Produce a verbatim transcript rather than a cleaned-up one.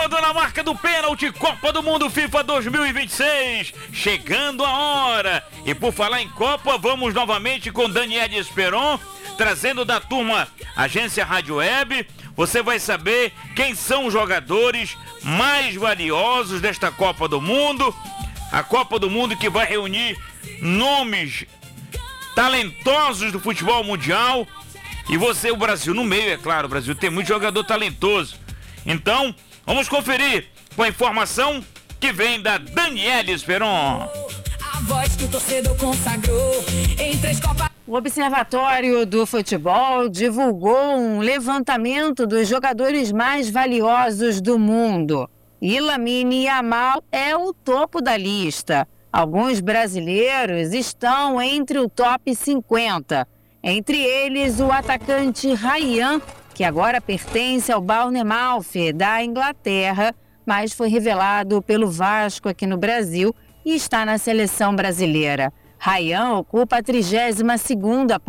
Sábado na marca do pênalti, Copa do Mundo FIFA dois mil e vinte e seis, chegando a hora. E por falar em Copa, vamos novamente com Daniel Esperon, trazendo da turma Agência Rádio Web. Você vai saber quem são os jogadores mais valiosos desta Copa do Mundo. A Copa do Mundo que vai reunir nomes talentosos do futebol mundial. E você, o Brasil no meio, é claro, o Brasil tem muito jogador talentoso. Então, vamos conferir com a informação que vem da Daniela Esperon. A voz que o torcedor consagrou em três Copas. O Observatório do Futebol divulgou um levantamento dos jogadores mais valiosos do mundo. E Lamine Yamal é o topo da lista. Alguns brasileiros estão entre o top cinquenta. Entre eles, o atacante Ryan, que agora pertence ao Bournemouth da Inglaterra, mas foi revelado pelo Vasco aqui no Brasil e está na seleção brasileira. Ryan ocupa a trigésima segunda